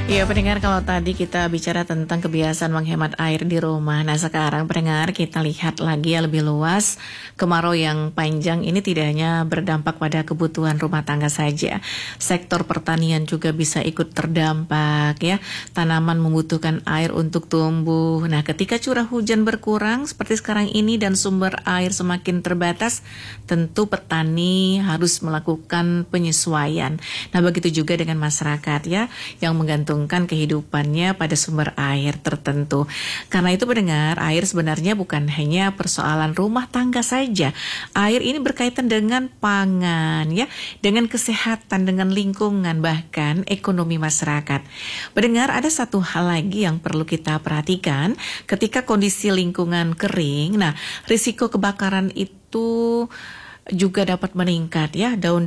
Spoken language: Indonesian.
Iya pendengar, kalau tadi kita bicara tentang kebiasaan menghemat air di rumah. Nah sekarang pendengar kita lihat lagi ya lebih luas. Kemarau yang panjang ini tidak hanya berdampak pada kebutuhan rumah tangga saja. Sektor pertanian juga bisa ikut terdampak ya. Tanaman membutuhkan air untuk tumbuh. Nah ketika curah hujan berkurang seperti sekarang ini dan sumber air semakin terbatas, tentu petani harus melakukan penyesuaian. Nah begitu juga dengan masyarakat ya yang menggantungkan kehidupannya pada sumber air tertentu. Karena itu pendengar, air sebenarnya bukan hanya persoalan rumah tangga saja. Air ini berkaitan dengan pangan ya, dengan kesehatan, dengan lingkungan, bahkan ekonomi masyarakat. Pendengar, ada satu hal lagi yang perlu kita perhatikan ketika kondisi lingkungan kering. Nah, risiko kebakaran itu juga dapat meningkat ya. Daun